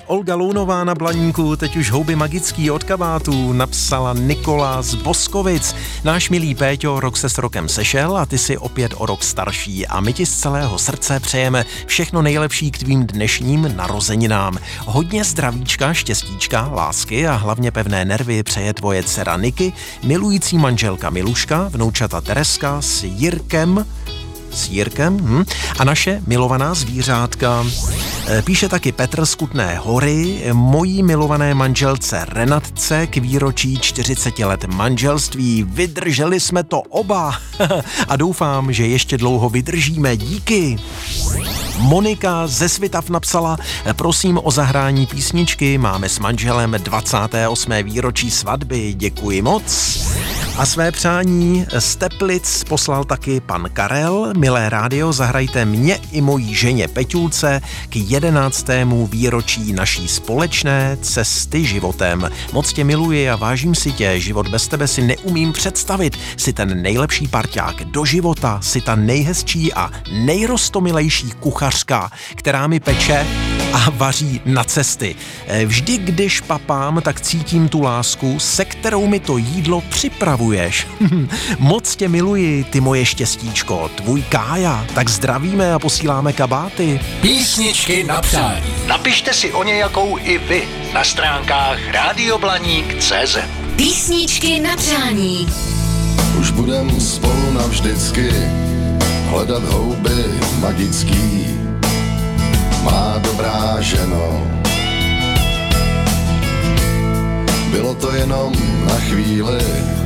Olga Lounová na Blaníku, teď už houby magický od kabátů, napsala Nikola z Boskovic. Náš milý Péťo rok se s rokem sešel a ty si opět o rok starší a my ti z celého srdce přejeme všechno nejlepší k tvým dnešním narozeninám. Hodně zdravíčka, štěstíčka, lásky a hlavně pevné nervy přeje tvoje dcera Niky, milující manželka Miluška, vnoučata Tereska s Jirkem a naše milovaná zvířátka. Píše taky Petr z Kutné Hory, mojí milované manželce Renatce k výročí 40 let manželství. Vydrželi jsme to oba a doufám, že ještě dlouho vydržíme. Díky. Monika ze Svitav napsala, prosím o zahrání písničky, máme s manželem 28. výročí svatby, děkuji moc. A své přání z Teplic poslal taky pan Karel. Milé rádio, zahrajte mě i mojí ženě Peťulce k 11. výročí naší společné cesty životem. Moc tě miluji a vážím si tě, život bez tebe si neumím představit. Jsi ten nejlepší parťák do života, jsi ta nejhezčí a nejrostomilejší kuchařka, která mi peče a vaří na cesty. Vždy, když papám, tak cítím tu lásku, se kterou mi to jídlo připravuješ. Moc tě miluji, ty moje štěstíčko, tvůj Kája. Tak zdravíme a posíláme kabáty. Písničky na přání. Napište si o nějakou i vy na stránkách radioblaník.cz. Písničky na přání. Už budem spolu navždycky hledat houby magický. Má dobrá ženo, bylo to jenom na chvíli,